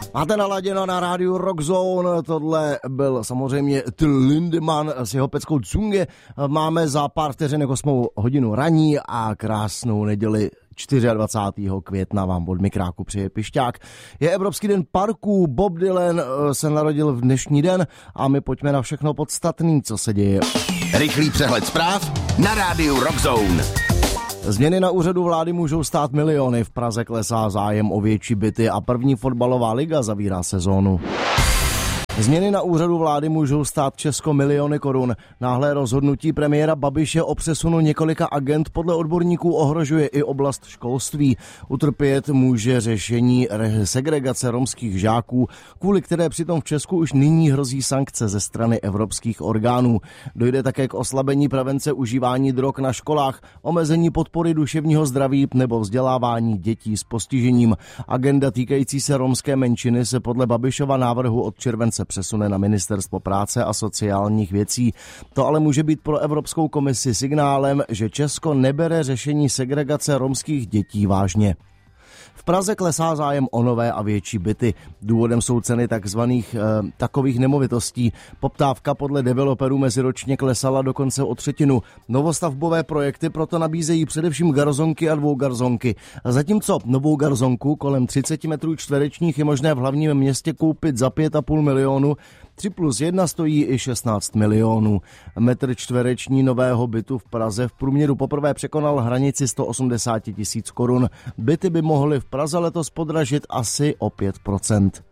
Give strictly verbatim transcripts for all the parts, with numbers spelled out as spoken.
Máte naladěno na rádiu Rockzone, tohle byl samozřejmě Till Lindemann s jeho peckou Zunge. Máme za pár vteřin osmou hodinu raní a krásnou neděli dvacátého čtvrtého května vám od mikráku přeje Pišťák. Je Evropský den parků, Bob Dylan se narodil v dnešní den a my pojďme na všechno podstatný, co se děje. Rychlý přehled zpráv na rádiu Rockzone. Změny na úřadu vlády můžou stát miliony, v Praze klesá zájem o větší byty a první fotbalová liga zavírá sezónu. Změny na úřadu vlády můžou stát Česko miliony korun. Náhlé rozhodnutí premiéra Babiše o přesunu několika agent podle odborníků ohrožuje i oblast školství. Utrpět může řešení segregace romských žáků, kvůli které přitom v Česku už nyní hrozí sankce ze strany evropských orgánů. Dojde také k oslabení prevence užívání drog na školách, omezení podpory duševního zdraví nebo vzdělávání dětí s postižením. Agenda týkající se romské menšiny se podle Babišova návrhu od července přesune na Ministerstvo práce a sociálních věcí. To ale může být pro Evropskou komisi signálem, že Česko nebere řešení segregace romských dětí vážně. V Praze klesá zájem o nové a větší byty. Důvodem jsou ceny takzvaných eh, takových nemovitostí. Poptávka podle developerů meziročně klesala dokonce o třetinu. Novostavbové projekty proto nabízejí především garzonky a dvougarzonky. Zatímco novou garzonku kolem třicet metrů čtverečních je možné v hlavním městě koupit za pět a půl milionu, tři plus jedna stojí i šestnáct milionů. Metr čtvereční nového bytu v Praze v průměru poprvé překonal hranici sto osmdesát tisíc korun. Byty by mohly v Praze letos podražit asi o pět procent.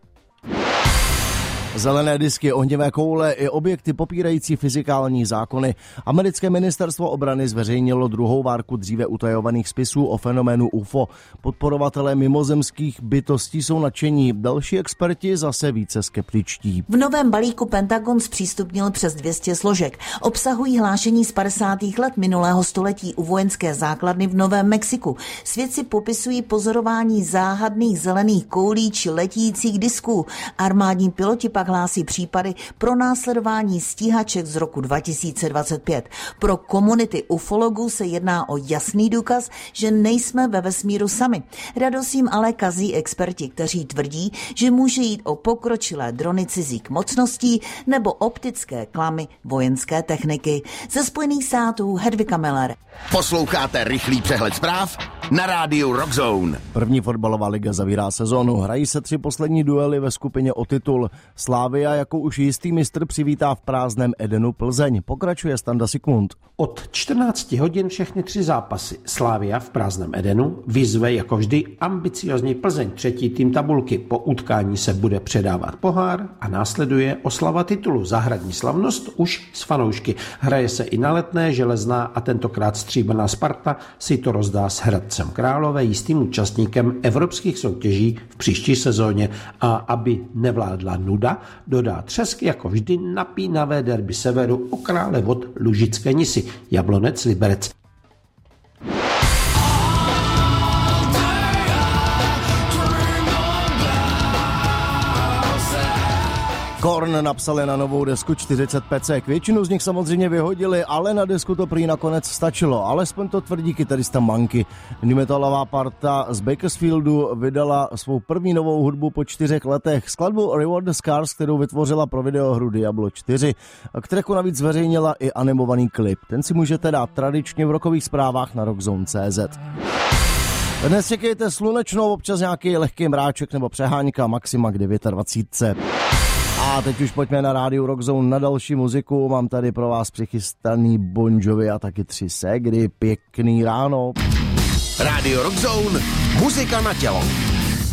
Zelené disky, ohnivé koule i objekty popírající fyzikální zákony. Americké ministerstvo obrany zveřejnilo druhou várku dříve utajovaných spisů o fenoménu U F O. Podporovatelé mimozemských bytostí jsou nadšení, další experti zase více skeptičtí. V novém balíku Pentagon zpřístupnil přes dvě stě složek. Obsahují hlášení z padesátých let minulého století u vojenské základny v Novém Mexiku. Svědci popisují pozorování záhadných zelených koulí či letících disků. Armádní piloti pak hlásí případy pro následování stíhaček z roku dva tisíce dvacet pět. Pro komunity ufologů se jedná o jasný důkaz, že nejsme ve vesmíru sami. Radost jim ale kazí experti, kteří tvrdí, že může jít o pokročilé drony cizích mocností nebo optické klamy vojenské techniky. Ze Spojených států Hedvika Miller. Posloucháte rychlý přehled zpráv na rádiu Rockzone. První fotbalová liga zavírá sezónu. Hrají se tři poslední duely ve skupině o titul. Slavia jako už jistý mistr přivítá v prázdném Edenu Plzeň. Pokračuje Standa Sikmund. Od čtrnácti hodin všechny tři zápasy. Slavia v prázdném Edenu vyzve jako vždy ambiciozní Plzeň, třetí tým tabulky. Po utkání se bude předávat pohár a následuje oslava titulu. Zahradní slavnost už s fanoušky. Hraje se i na Letné, Železná a tentokrát stříbrná Sparta si to rozdá s Hradcem Králové, jistým účastníkem evropských soutěží v příští sezóně. A aby nevládla nuda, dodá třesk jako vždy napínavé derby severu o krále vod Lužické Nisy, Jablonec Liberec. Korn napsali na novou desku čtyřicet pecek. Většinu z nich samozřejmě vyhodili, ale na desku to prý nakonec stačilo. Alespoň to tvrdí kytarista Monkey. Metalová parta z Bakersfieldu vydala svou první novou hudbu po čtyřech letech. Skladbu Reward the Scars, kterou vytvořila pro videohru Diablo čtyři, k tracku navíc zveřejnila i animovaný klip. Ten si můžete dát tradičně v rockových zprávách na rockzone tečka cé zet. Dnes čekejte slunečnou, občas nějaký lehký mráček nebo přehánka, maxima k dvacet devět. A teď už pojďme na rádiu Rockzone na další muziku. Mám tady pro vás přichystaný Bon Jovi a taky tři ségry. Pěkný ráno. Rádio Rockzone, muzika na tělo.